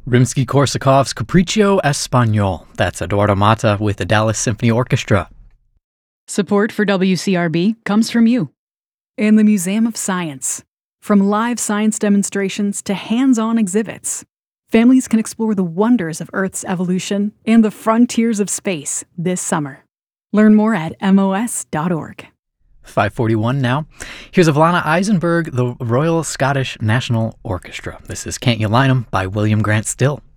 Rimsky-Korsakov's Capriccio Espagnol. That's Eduardo Mata with the Dallas Symphony Orchestra. Support for WCRB comes from you and the Museum of Science. From live science demonstrations to hands-on exhibits, families can explore the wonders of Earth's evolution and the frontiers of space this summer. Learn more at mos.org. 5:41 now. Here's Ivana Eisenberg, the Royal Scottish National Orchestra. This is Can't You Line 'Em by William Grant Still.